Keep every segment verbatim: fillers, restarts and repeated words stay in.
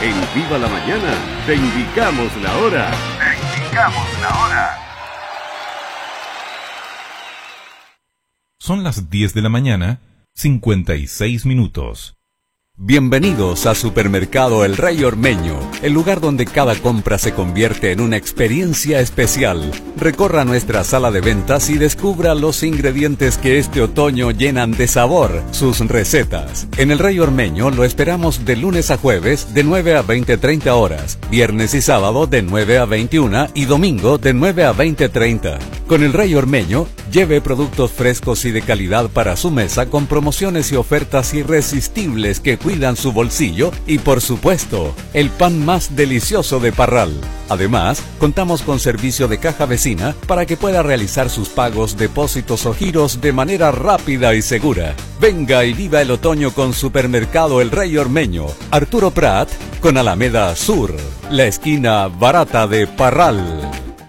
En Viva la Mañana, te indicamos la hora. Te indicamos la hora. Son las diez de la mañana, cincuenta y seis minutos. Bienvenidos a Supermercado El Rey Ormeño, el lugar donde cada compra se convierte en una experiencia especial. Recorra nuestra sala de ventas y descubra los ingredientes que este otoño llenan de sabor sus recetas. En El Rey Ormeño lo esperamos de lunes a jueves de nueve a veinte treinta horas, viernes y sábado de nueve a veintiuna y domingo de nueve a veinte treinta. Con El Rey Ormeño, lleve productos frescos y de calidad para su mesa con promociones y ofertas irresistibles que cuidan su bolsillo y, por supuesto, el pan más delicioso de Parral. Además, contamos con servicio de caja vecina para que pueda realizar sus pagos, depósitos o giros de manera rápida y segura. Venga y viva el otoño con Supermercado El Rey Ormeño, Arturo Prat, con Alameda Sur, la esquina barata de Parral.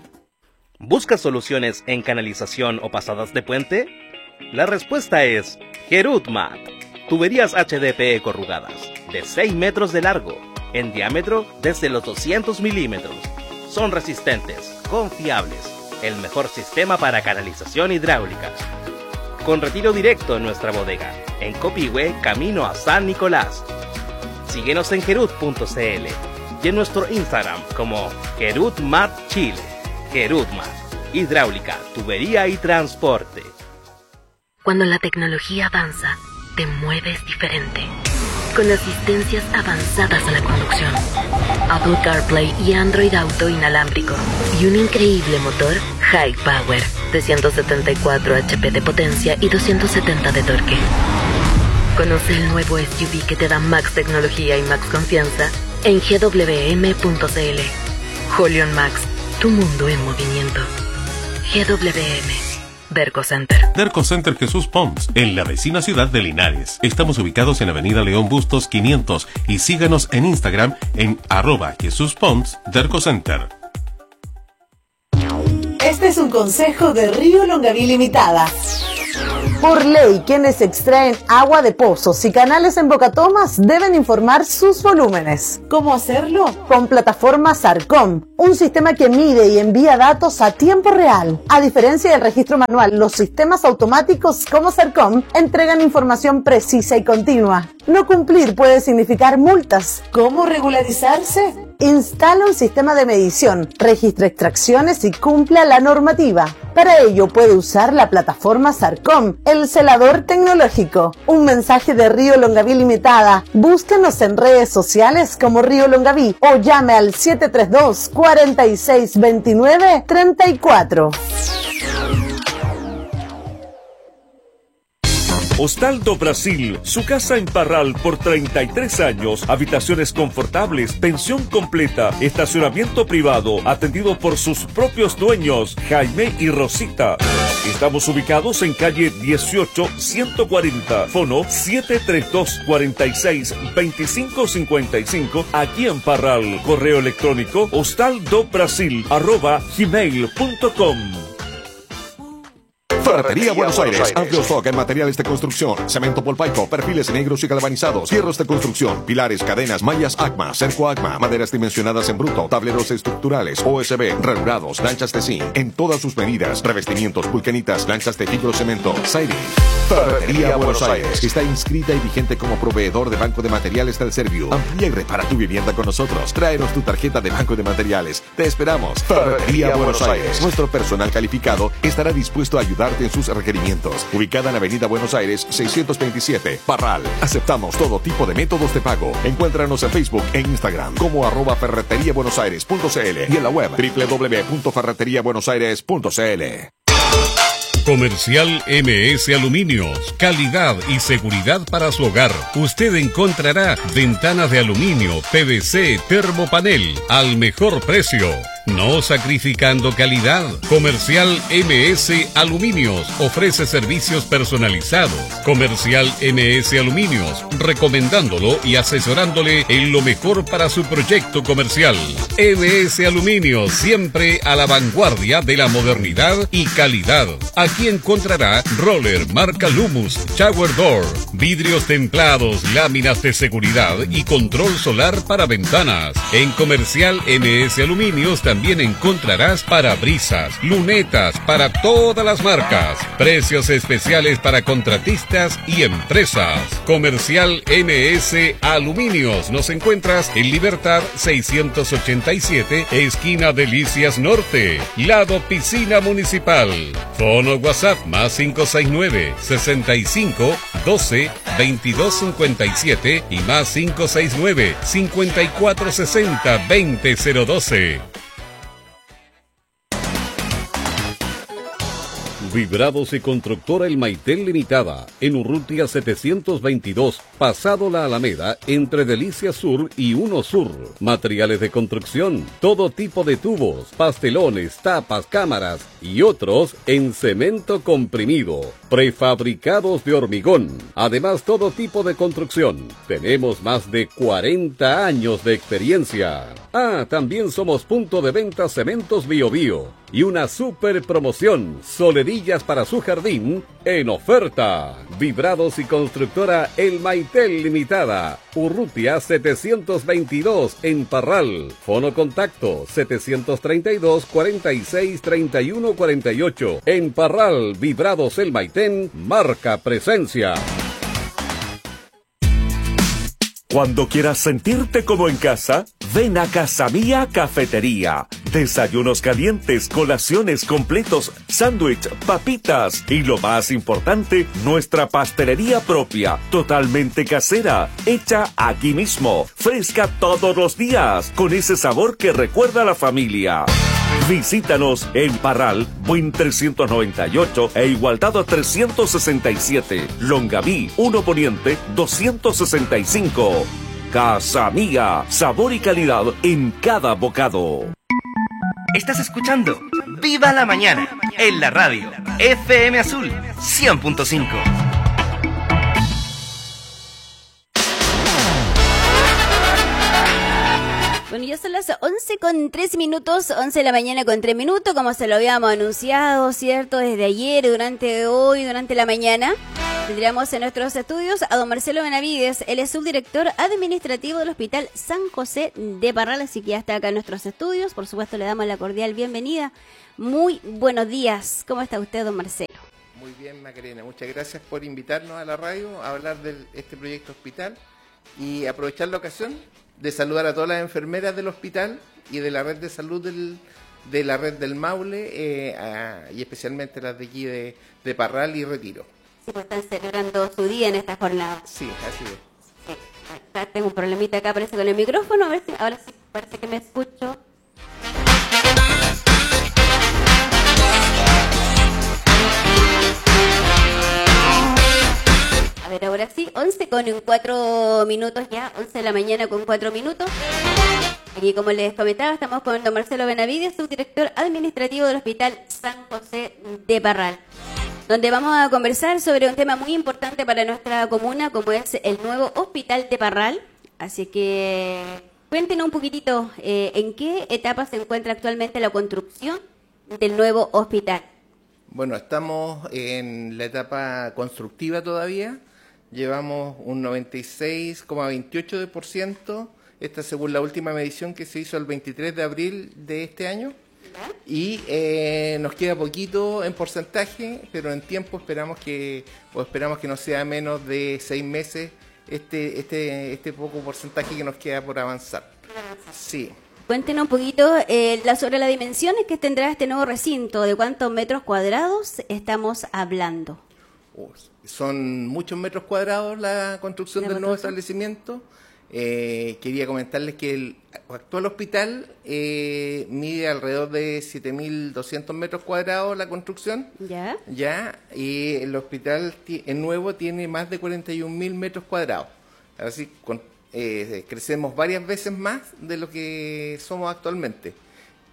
¿Buscas soluciones en canalización o pasadas de puente? La respuesta es Gerutmat. Tuberías H D P E corrugadas, de seis metros de largo, en diámetro desde los doscientos milímetros. Son resistentes, confiables, el mejor sistema para canalización hidráulica. Con retiro directo en nuestra bodega, en Copihue, camino a San Nicolás. Síguenos en gerut punto c l y en nuestro Instagram como Gerutmat Chile. Gerutmat, hidráulica, tubería y transporte. Cuando la tecnología avanza, te mueves diferente. Con asistencias avanzadas a la conducción, Apple CarPlay y Android Auto inalámbrico, y un increíble motor High Power de ciento setenta y cuatro hache pe de potencia y doscientos setenta de torque. Conoce el nuevo S U V que te da Max tecnología y Max confianza en ge doble eme punto ce ele. Holion Max, tu mundo en movimiento. ge doble eme. Derco Center. Derco Center Jesús Pons, en la vecina ciudad de Linares. Estamos ubicados en Avenida León Bustos quinientos y síganos en Instagram en arroba Jesús Pons Derco Center. Este es un consejo de Río Longaví Limitada. Por ley, quienes extraen agua de pozos y canales en Boca Tomas deben informar sus volúmenes. ¿Cómo hacerlo? Con plataforma Sarcom, un sistema que mide y envía datos a tiempo real. A diferencia del registro manual, los sistemas automáticos como Sarcom entregan información precisa y continua. No cumplir puede significar multas. ¿Cómo regularizarse? Instala un sistema de medición, registra extracciones y cumpla la normativa. Para ello puede usar la plataforma Sarcom, el celador tecnológico. Un mensaje de Río Longaví Limitada. Búscanos en redes sociales como Río Longaví o llame al siete tres dos, cuatro seis dos nueve, tres cuatro. Hostal do Brasil, su casa en Parral por treinta y tres años, habitaciones confortables, pensión completa, estacionamiento privado, atendido por sus propios dueños, Jaime y Rosita. Estamos ubicados en calle dieciocho, ciento cuarenta, fono siete tres dos, cuatro seis, dos cinco cinco cinco, aquí en Parral. Correo electrónico hostaldobrasil arroba gmail punto com. Ferretería Buenos Aires, amplio stock en materiales de construcción, cemento polpaico, perfiles negros y galvanizados, hierros de construcción, pilares, cadenas, mallas ACMA, cerco ACMA, maderas dimensionadas en bruto, tableros estructurales, O S B, ranurados, lanchas de zinc, en todas sus medidas, revestimientos, vulcanitas, lanchas de fibrocemento, siding. Ferretería Buenos Aires está inscrita y vigente como proveedor de Banco de Materiales del Serviu. Amplía y repara tu vivienda con nosotros. Tráenos tu tarjeta de Banco de Materiales. Te esperamos. Ferretería Buenos Aires. Nuestro personal calificado estará dispuesto a ayudarte en sus requerimientos. Ubicada en Avenida Buenos Aires seiscientos veintisiete, Parral. Aceptamos todo tipo de métodos de pago. Encuéntranos en Facebook e Instagram como arroba ferretería buenos aires punto c l y en la web doble u doble u doble u punto ferretería buenos aires punto c l. Comercial eme ese Aluminios, calidad y seguridad para su hogar. Usted encontrará ventanas de aluminio, pe ve ce, termopanel, al mejor precio. no sacrificando calidad. Comercial M S Aluminios ofrece servicios personalizados. Comercial M S Aluminios, recomendándolo y asesorándole en lo mejor para su proyecto comercial. M S Aluminios, siempre a la vanguardia de la modernidad y calidad. Aquí encontrará roller marca Lumus, shower door, vidrios templados, láminas de seguridad y control solar para ventanas. En Comercial M S Aluminios también encontrarás parabrisas, lunetas para todas las marcas. Precios especiales para contratistas y empresas. Comercial M S Aluminios. Nos encuentras en Libertad seiscientos ochenta y siete, esquina Delicias Norte, lado Piscina Municipal. Fono WhatsApp más cinco seis nueve, sesenta y cinco, doce, veintidós cincuenta y siete y más cinco seis nueve, cincuenta y cuatro sesenta, veinte cero doce. Vibrados y Constructora El Maitel Limitada, en Urrutia setecientos veintidós, pasado la Alameda, entre Delicias Sur y Uno Sur. Materiales de construcción, todo tipo de tubos, pastelones, tapas, cámaras y otros en cemento comprimido. Prefabricados de hormigón. Además, todo tipo de construcción. Tenemos más de cuarenta años de experiencia. Ah, también somos punto de venta Cementos Bio Bio. Y una super promoción, solerillas para su jardín en oferta. Vibrados y Constructora El Maitel Limitada, Urrutia setecientos veintidós en Parral. Fono contacto setecientos treinta y dos, cuarenta y seis, treinta y uno, cuarenta y ocho. En Parral, Vibrados El Maitén, marca presencia. Cuando quieras sentirte como en casa, ven a Casa Mía Cafetería. Desayunos calientes, colaciones completos, sándwich, papitas y lo más importante, nuestra pastelería propia, totalmente casera, hecha aquí mismo, fresca todos los días, con ese sabor que recuerda a la familia. Visítanos en Parral, Buin trescientos noventa y ocho e Igualdad trescientos sesenta y siete, Longaví, uno Poniente, doscientos sesenta y cinco. Casa Mía, sabor y calidad en cada bocado. Estás escuchando Viva la Mañana en la radio F M Azul cien punto cinco. Bueno, ya son las once con tres minutos, once de la mañana con tres minutos, como se lo habíamos anunciado, ¿cierto? Desde ayer, durante hoy, durante la mañana, tendríamos en nuestros estudios a don Marcelo Benavides. Él es subdirector administrativo del Hospital San José de Parral, así que ya está acá en nuestros estudios. Por supuesto, le damos la cordial bienvenida. Muy buenos días. ¿Cómo está usted, don Marcelo? Muy bien, Macarena. Muchas gracias por invitarnos a la radio a hablar de este proyecto hospital y aprovechar la ocasión de saludar a todas las enfermeras del hospital y de la red de salud del, de la red del Maule eh, a, y especialmente las de aquí de, de Parral y Retiro. Sí, pues están celebrando su día en esta jornada. Sí, así es. Sí. Tengo un problemita acá, parece con el micrófono, a ver si ahora sí parece que me escucho. A ver, ahora sí, once con cuatro minutos ya, once de la mañana con cuatro minutos. Aquí, como les comentaba, estamos con don Marcelo Benavides, subdirector administrativo del Hospital San José de Parral, donde vamos a conversar sobre un tema muy importante para nuestra comuna, como es el nuevo Hospital de Parral. Así que cuéntenos un poquitito eh, en qué etapa se encuentra actualmente la construcción del nuevo hospital. Bueno, estamos en la etapa constructiva todavía. Llevamos un noventa y seis coma veintiocho por ciento, esta según la última medición que se hizo el veintitrés de abril de este año. Y eh, nos queda poquito en porcentaje, pero en tiempo esperamos que o esperamos que no sea menos de seis meses este este este poco porcentaje que nos queda por avanzar. Sí. Cuéntenos un poquito eh, sobre las dimensiones que tendrá este nuevo recinto, de cuántos metros cuadrados estamos hablando. Uh, son muchos metros cuadrados la construcción del nuevo establecimiento. Eh, quería comentarles que el actual hospital eh, mide alrededor de siete mil doscientos metros cuadrados la construcción. Ya. Ya, y el hospital el nuevo tiene más de cuarenta y un mil metros cuadrados. Así con, eh, crecemos varias veces más de lo que somos actualmente.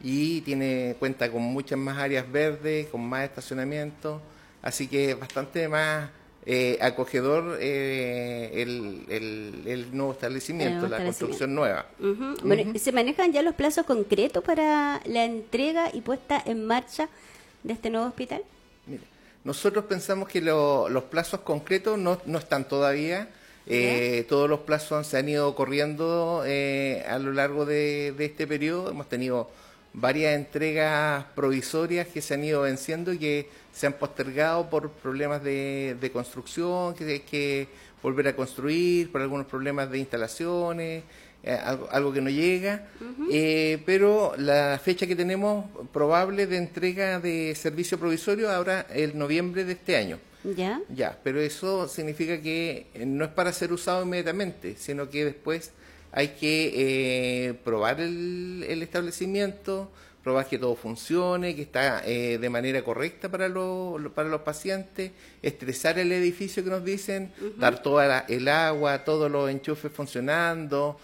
y tiene cuenta con muchas más áreas verdes, con más estacionamiento, así que es bastante más eh, acogedor eh, el, el, el nuevo establecimiento, el nuevo la establecimiento. construcción nueva. Uh-huh. Bueno, uh-huh. ¿Se manejan ya los plazos concretos para la entrega y puesta en marcha de este nuevo hospital? Mira, nosotros pensamos que lo, los plazos concretos no, no están todavía. Eh, todos los plazos se han ido corriendo eh, a lo largo de, de este periodo. Hemos tenido varias entregas provisorias que se han ido venciendo y que se han postergado por problemas de, de construcción, que hay que volver a construir, por algunos problemas de instalaciones, eh, algo, algo que no llega. Uh-huh. eh, pero la fecha que tenemos probable de entrega de servicio provisorio ahora el noviembre de este año. ¿Ya? Ya, pero eso significa que no es para ser usado inmediatamente, sino que después hay que eh, probar el, el establecimiento, probar que todo funcione, que está eh, de manera correcta para, lo, para los pacientes, estresar el edificio que nos dicen, uh-huh. dar toda la, el agua, todos los enchufes funcionando,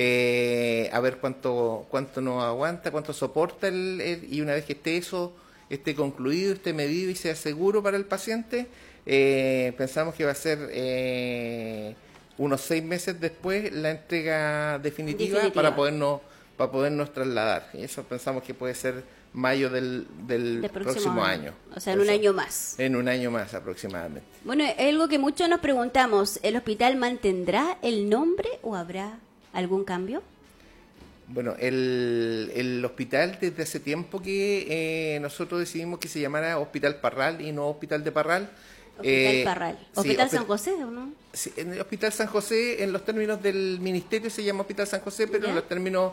eh, a ver cuánto cuánto nos aguanta, cuánto soporta, el, el, y una vez que esté eso, esté concluido, esté medido y sea seguro para el paciente, eh, pensamos que va a ser eh, unos seis meses después la entrega definitiva, definitiva. para podernos para podernos trasladar. Y eso pensamos que puede ser mayo del, del, del próximo, próximo año. año. O sea, en un año más. En un año más aproximadamente. Bueno, es algo que muchos nos preguntamos, ¿el hospital mantendrá el nombre o habrá algún cambio? Bueno, el, el hospital desde hace tiempo que eh, nosotros decidimos que se llamara Hospital Parral y no Hospital de Parral. Hospital eh, Parral. ¿Hospital sí, San José o no? Sí, en el Hospital San José, en los términos del ministerio se llama Hospital San José, pero ¿ya? En los términos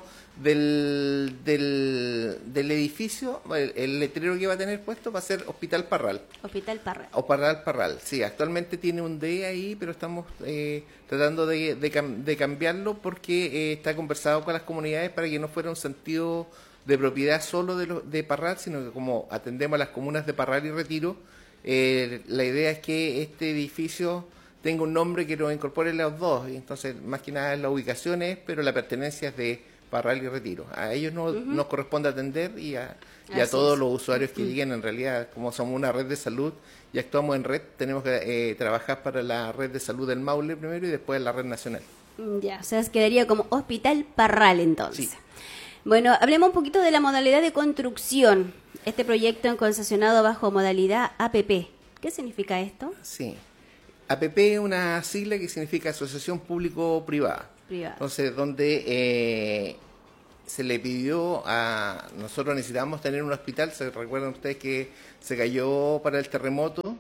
del, del, del edificio, el, el letrero que va a tener puesto va a ser Hospital Parral. Hospital Parral. O Parral Parral, sí, actualmente tiene un D ahí, pero estamos eh, tratando de, de, de cambiarlo porque eh, está conversado con las comunidades para que no fuera un sentido de propiedad solo de, lo, de Parral, sino que como atendemos a las comunas de Parral y Retiro, eh, la idea es que este edificio tenga un nombre que lo incorpore los dos, y entonces más que nada la ubicación es, pero la pertenencia es de Parral y Retiro. A ellos no, uh-huh. nos corresponde atender y a, y a todos es. los usuarios que uh-huh. lleguen. En realidad, como somos una red de salud y actuamos en red, tenemos que eh, trabajar para la red de salud del Maule primero y después la red nacional. Ya, o sea, quedaría como Hospital Parral entonces. Sí. Bueno, hablemos un poquito de la modalidad de construcción. Este proyecto en concesionado bajo modalidad A P P. ¿Qué significa esto? Sí. A P P es una sigla que significa Asociación Público-Privada. Privada. Entonces, donde eh, se le pidió a... Nosotros necesitábamos tener un hospital, se recuerdan ustedes que se cayó para el terremoto,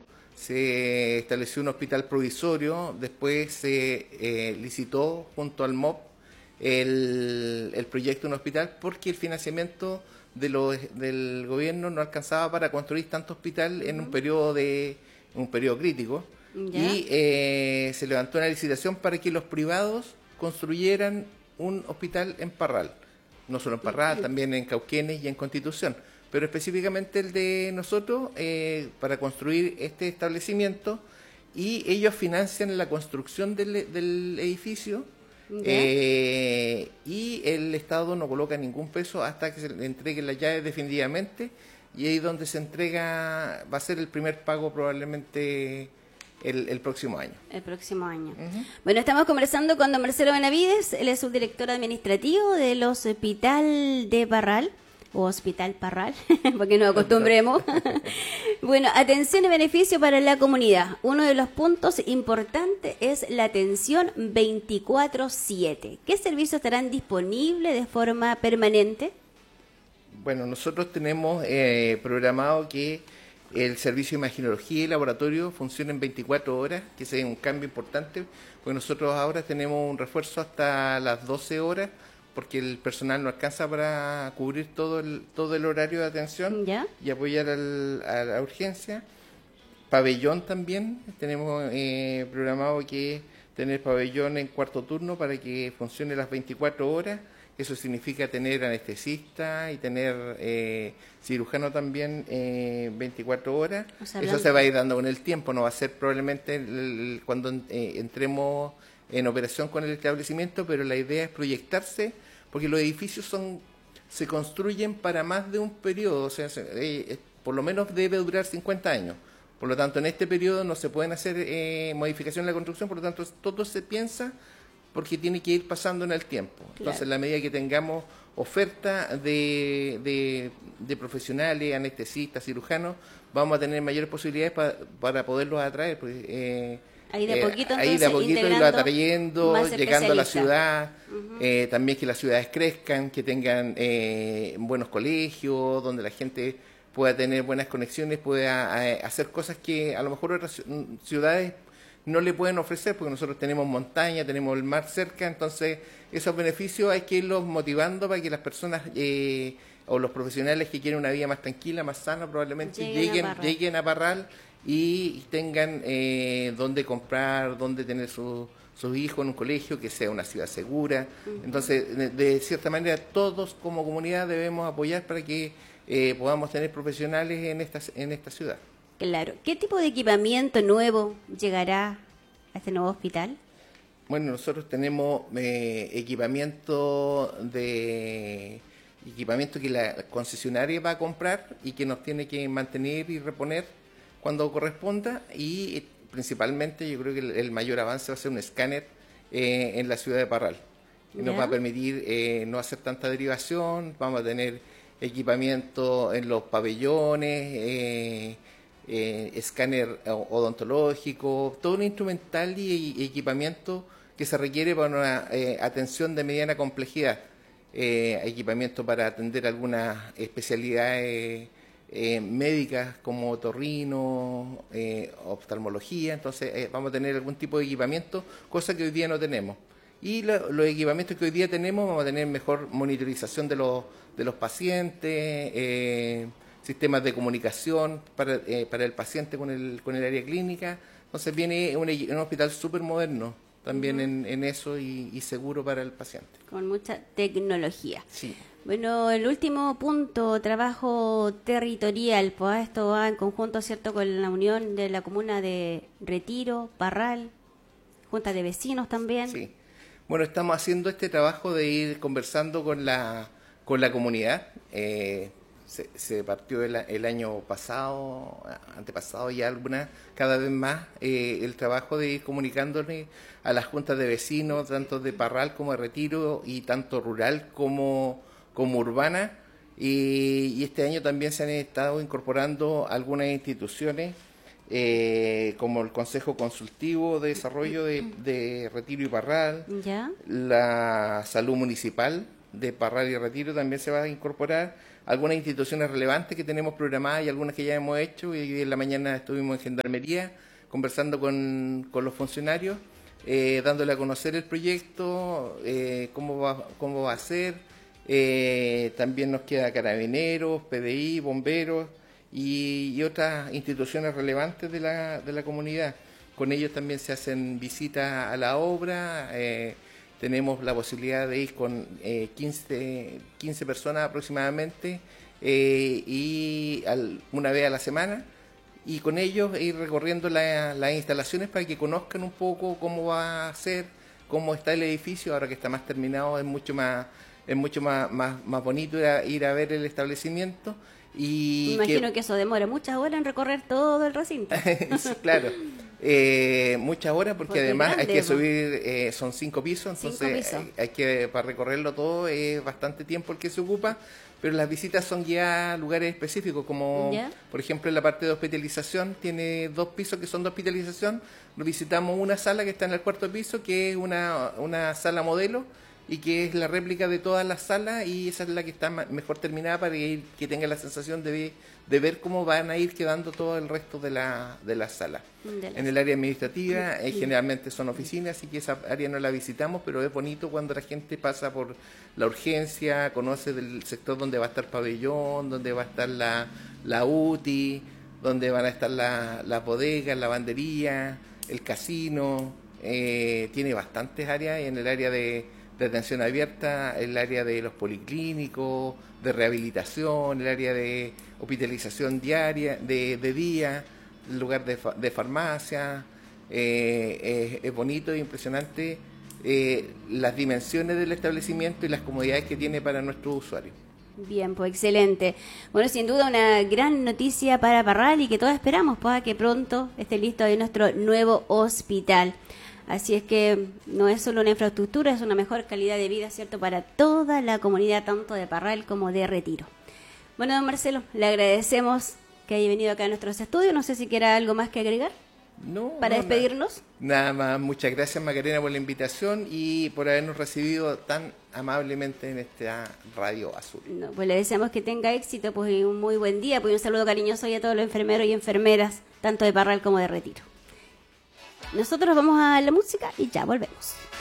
se estableció un hospital provisorio, después se eh, licitó junto al M O P el, el proyecto de un hospital porque el financiamiento de los, del gobierno no alcanzaba para construir tanto hospital en un periodo de un periodo crítico. ¿Ya? Y eh, se levantó una licitación para que los privados construyeran un hospital en Parral, no solo en Parral, también en Cauquenes y en Constitución, pero específicamente el de nosotros eh, para construir este establecimiento, y ellos financian la construcción del, del edificio eh, y el Estado no coloca ningún peso hasta que se le entreguen las llaves definitivamente, y ahí donde se entrega va a ser el primer pago probablemente El, el próximo año. El próximo año. Uh-huh. Bueno, estamos conversando con don Marcelo Benavides, él es subdirector administrativo del Hospital de Parral, o Hospital Parral, porque nos acostumbremos. Bueno, atención y beneficio para la comunidad. Uno de los puntos importantes es la atención veinticuatro siete. ¿Qué servicios estarán disponibles de forma permanente? Bueno, nosotros tenemos eh, programado que el servicio de imaginología y laboratorio funciona en veinticuatro horas, que es un cambio importante, porque nosotros ahora tenemos un refuerzo hasta las doce horas, porque el personal no alcanza para cubrir todo el, todo el horario de atención. ¿Ya? Y apoyar al, a la urgencia. Pabellón también, tenemos eh, programado que tener pabellón en cuarto turno para que funcione las veinticuatro horas. Eso significa tener anestesista y tener eh, cirujano también eh, veinticuatro horas. O sea, eso se va a ir dando con el tiempo, no va a ser probablemente el, el, cuando eh, entremos en operación con el establecimiento, pero la idea es proyectarse, porque los edificios son se construyen para más de un periodo, o sea, se, eh, por lo menos debe durar cincuenta años. Por lo tanto, en este periodo no se pueden hacer eh, modificaciones en la construcción, por lo tanto, todo se piensa porque tiene que ir pasando en el tiempo. Claro. Entonces, en la medida que tengamos oferta de, de, de profesionales, anestesistas, cirujanos, vamos a tener mayores posibilidades pa, para poderlos atraer. Porque, eh, ahí de a poquito, eh, ahí de a poquito irlo atrayendo, llegando a la ciudad, uh-huh. eh, también que las ciudades crezcan, que tengan eh, buenos colegios, donde la gente pueda tener buenas conexiones, pueda eh, hacer cosas que a lo mejor otras ciudades no le pueden ofrecer, porque nosotros tenemos montaña, tenemos el mar cerca, entonces esos beneficios hay que irlos motivando para que las personas eh, o los profesionales que quieren una vida más tranquila, más sana, probablemente lleguen, lleguen, a, Parral. lleguen a Parral y tengan eh, dónde comprar, dónde tener su, sus hijos en un colegio, que sea una ciudad segura. Uh-huh. Entonces, de, de cierta manera, todos como comunidad debemos apoyar para que eh, podamos tener profesionales en esta, en esta ciudad. Claro. ¿Qué tipo de equipamiento nuevo llegará a este nuevo hospital? Bueno, nosotros tenemos eh, equipamiento de equipamiento que la concesionaria va a comprar y que nos tiene que mantener y reponer cuando corresponda, y principalmente yo creo que el, el mayor avance va a ser un escáner eh, en la ciudad de Parral, que nos va a permitir eh, no hacer tanta derivación. Vamos a tener equipamiento en los pabellones, eh, eh, escáner odontológico, todo un instrumental y, y equipamiento que se requiere para una eh, atención de mediana complejidad, eh, equipamiento para atender algunas especialidades eh, médicas como otorrino, eh, oftalmología. Entonces eh, vamos a tener algún tipo de equipamiento, cosa que hoy día no tenemos. Y lo, los equipamientos que hoy día tenemos, vamos a tener mejor monitorización de los, de los pacientes, eh, sistemas de comunicación para, eh, para el paciente con el, con el área clínica. Entonces viene un, un hospital súper moderno también uh-huh. en, en eso y, y seguro para el paciente. Con mucha tecnología. Sí. Bueno, el último punto, trabajo territorial, pues esto va en conjunto, ¿cierto?, con la unión de la comuna de Retiro, Parral, junta de vecinos también. Sí. Bueno, estamos haciendo este trabajo de ir conversando con la con la comunidad. Eh, se, se partió el, el año pasado, antepasado ya alguna, cada vez más, eh, el trabajo de ir comunicándole a las juntas de vecinos, tanto de Parral como de Retiro, y tanto rural como, como urbana. Y, y este año también se han estado incorporando algunas instituciones, Eh, como el Consejo Consultivo de Desarrollo de, de Retiro y Parral, ¿ya? La Salud Municipal de Parral y Retiro también se va a incorporar, algunas instituciones relevantes que tenemos programadas y algunas que ya hemos hecho, y en la mañana estuvimos en Gendarmería conversando con, con los funcionarios, eh, dándole a conocer el proyecto, eh, cómo va, cómo va a ser. Eh, también nos queda Carabineros, P D I, Bomberos, Y, y otras instituciones relevantes de la, de la comunidad. Con ellos también se hacen visitas a la obra, eh, tenemos la posibilidad de ir con eh, quince, quince personas aproximadamente, eh, y al, una vez a la semana, y con ellos ir recorriendo la, las instalaciones para que conozcan un poco cómo va a ser, cómo está el edificio. Ahora que está más terminado es mucho más, es mucho más, más, más bonito ir a, ir a ver el establecimiento. Y Me imagino que, que eso demora muchas horas en recorrer todo el recinto. Claro, eh, muchas horas porque, porque además grande, hay que subir, eh, son cinco pisos, entonces cinco pisos. Hay, hay que, para recorrerlo todo es bastante tiempo el que se ocupa, pero las visitas son ya a lugares específicos, como ¿ya? Por ejemplo en la parte de hospitalización, tiene dos pisos que son de hospitalización. Nos visitamos una sala que está en el cuarto piso, que es una, una sala modelo, y que es la réplica de todas las salas, y esa es la que está mejor terminada para que, que tenga la sensación de, de ver cómo van a ir quedando todo el resto de la, de la sala. De la en el área administrativa eh, generalmente son oficinas, así que esa área no la visitamos, pero es bonito cuando la gente pasa por la urgencia, conoce del sector donde va a estar pabellón, donde va a estar la, la U T I, donde van a estar las la bodegas, la lavandería, el casino. Eh, tiene bastantes áreas, y en el área de de atención abierta, el área de los policlínicos, de rehabilitación, el área de hospitalización diaria, de, de día, el lugar de, de farmacia. Eh, es, es bonito e impresionante eh, las dimensiones del establecimiento y las comodidades que tiene para nuestros usuarios. Bien, pues excelente. Bueno, sin duda una gran noticia para Parral y que todos esperamos pues, que pronto esté listo ahí nuestro nuevo hospital. Así es que no es solo una infraestructura, es una mejor calidad de vida, ¿cierto?, para toda la comunidad, tanto de Parral como de Retiro. Bueno, don Marcelo, le agradecemos que haya venido acá a nuestros estudios. No sé si quiera algo más que agregar. No, para no, despedirnos. Nada, nada más, muchas gracias Macarena por la invitación y por habernos recibido tan amablemente en esta Radio Azul. No, pues le deseamos que tenga éxito, pues y un muy buen día, pues un saludo cariñoso a todos los enfermeros y enfermeras, tanto de Parral como de Retiro. Nosotros vamos a la música y ya volvemos.